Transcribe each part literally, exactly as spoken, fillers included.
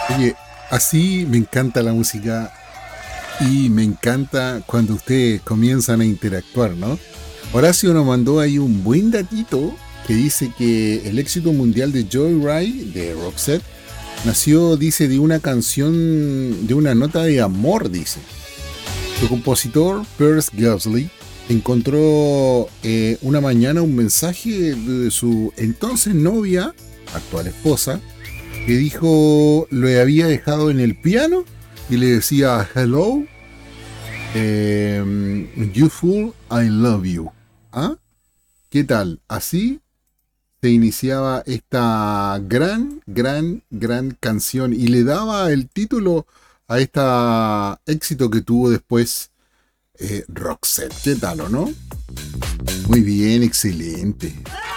Oye, así me encanta la música y me encanta cuando ustedes comienzan a interactuar, ¿no? Horacio nos mandó ahí un buen datito que dice que el éxito mundial de Joyride, de Roxette, nació, dice, de una canción, de una nota de amor, dice. Su compositor, Pierce Gilsley, encontró eh, una mañana un mensaje de su entonces novia, actual esposa, que dijo lo había dejado en el piano y le decía hello, eh, you fool, I love you. ¿Ah? ¿Qué tal? Así se iniciaba esta gran, gran, gran canción y le daba el título a este éxito que tuvo después eh, Roxette. ¿Qué tal o no? Muy bien, excelente.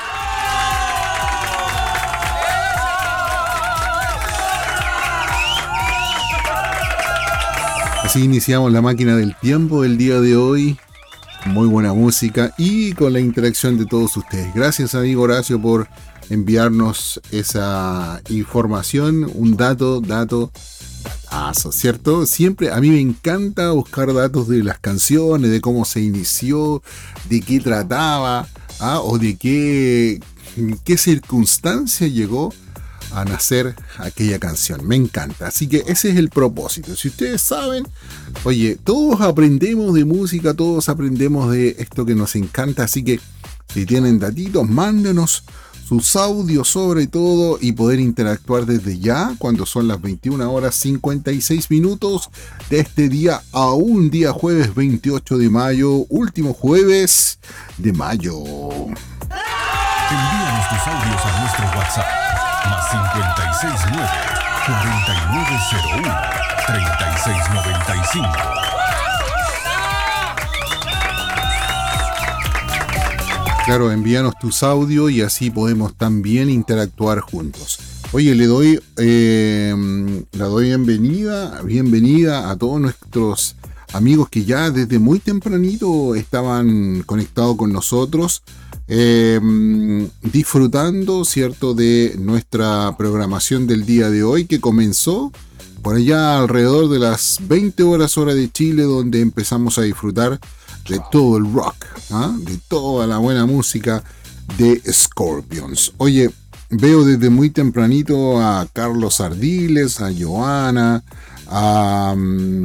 Así iniciamos la máquina del tiempo del día de hoy. Muy buena música y con la interacción de todos ustedes. Gracias, amigo Horacio, por enviarnos esa información, un dato, dato, datazo, ¿cierto? Siempre a mí me encanta buscar datos de las canciones, de cómo se inició, de qué trataba, ¿ah? O de qué, qué circunstancia llegó a nacer aquella canción. Me encanta. Así que ese es el propósito. Si ustedes saben, oye, todos aprendemos de música, todos aprendemos de esto que nos encanta. Así que si tienen datitos, mándenos sus audios sobre todo y poder interactuar desde ya cuando son las veintiuna horas cincuenta y seis minutos de este día, a un día jueves veintiocho de mayo, último jueves de mayo. Envíanos tus audios a nuestro WhatsApp más cincuenta y seis nueve, cuarenta y nueve cero uno, treinta y seis noventa y cinco. Claro, envíanos tus audios y así podemos también interactuar juntos. Oye, le doy eh, la doy bienvenida, bienvenida a todos nuestros amigos que ya desde muy tempranito estaban conectados con nosotros, eh, disfrutando, ¿cierto?, de nuestra programación del día de hoy, que comenzó por allá alrededor de las veinte horas hora de Chile, donde empezamos a disfrutar de todo el rock, ¿eh? De toda la buena música de Scorpions. Oye, veo desde muy tempranito a Carlos Ardiles, a Joana, a...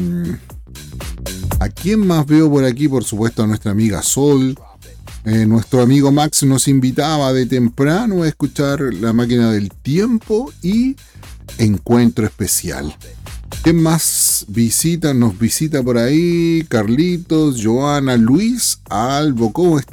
¿A quién más veo por aquí? Por supuesto a nuestra amiga Sol. Eh, nuestro amigo Max nos invitaba de temprano a escuchar La Máquina del Tiempo y Encuentro Especial. ¿Quién más visita? Nos visita por ahí Carlitos, Joana, Luis Albo. ¿Cómo está?